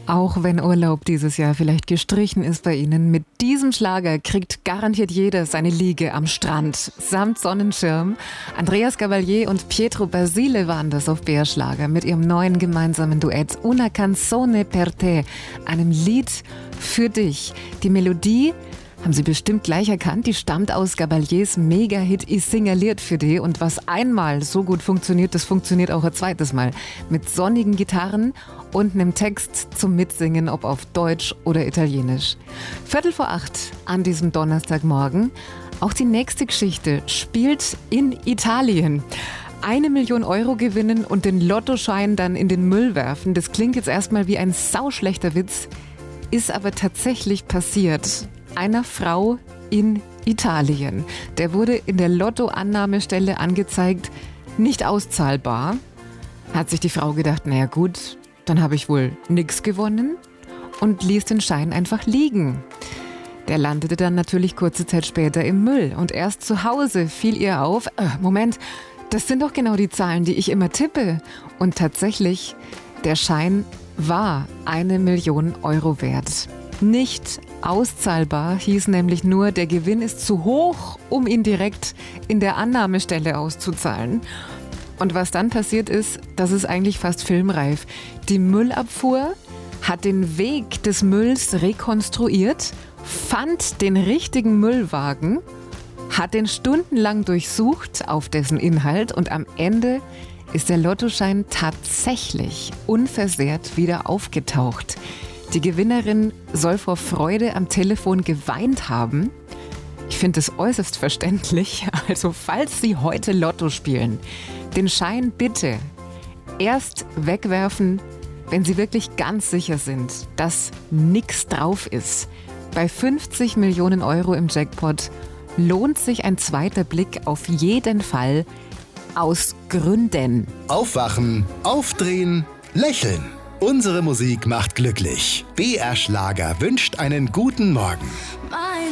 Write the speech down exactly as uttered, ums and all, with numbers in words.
Auch wenn Urlaub dieses Jahr vielleicht gestrichen ist bei Ihnen, mit diesem Schlager kriegt garantiert jeder seine Liege am Strand samt Sonnenschirm. Andreas Gabalier und Pietro Basile waren das auf B R Schlager mit ihrem neuen gemeinsamen Duett Una canzone per te, einem Lied für dich. Die Melodie haben Sie bestimmt gleich erkannt, die stammt aus Gabaliers Mega-Hit I Singaliert für dich. Und was einmal so gut funktioniert, das funktioniert auch ein zweites Mal. Mit sonnigen Gitarren und einem Text zum Mitsingen, ob auf Deutsch oder Italienisch. Viertel vor acht an diesem Donnerstagmorgen. Auch die nächste Geschichte spielt in Italien. Eine Million Euro gewinnen und den Lottoschein dann in den Müll werfen. Das klingt jetzt erstmal wie ein sauschlechter Witz, ist aber tatsächlich passiert. Einer Frau in Italien. Der wurde in der Lottoannahmestelle angezeigt, nicht auszahlbar. Hat sich die Frau gedacht, naja gut, dann habe ich wohl nichts gewonnen und ließ den Schein einfach liegen. Der landete dann natürlich kurze Zeit später im Müll und erst zu Hause fiel ihr auf, äh, Moment, das sind doch genau die Zahlen, die ich immer tippe. Und tatsächlich, der Schein war eine Million Euro wert. Nicht auszahlbar hieß nämlich nur, der Gewinn ist zu hoch, um ihn direkt in der Annahmestelle auszuzahlen. Und was dann passiert ist, das ist eigentlich fast filmreif. Die Müllabfuhr hat den Weg des Mülls rekonstruiert, fand den richtigen Müllwagen, hat den stundenlang durchsucht auf dessen Inhalt und am Ende ist der Lottoschein tatsächlich unversehrt wieder aufgetaucht. Die Gewinnerin soll vor Freude am Telefon geweint haben. Ich finde es äußerst verständlich. Also falls Sie heute Lotto spielen, den Schein bitte erst wegwerfen, wenn Sie wirklich ganz sicher sind, dass nichts drauf ist. Bei fünfzig Millionen Euro im Jackpot lohnt sich ein zweiter Blick auf jeden Fall aus Gründen. Aufwachen, aufdrehen, lächeln. Unsere Musik macht glücklich. B R Schlager wünscht einen guten Morgen.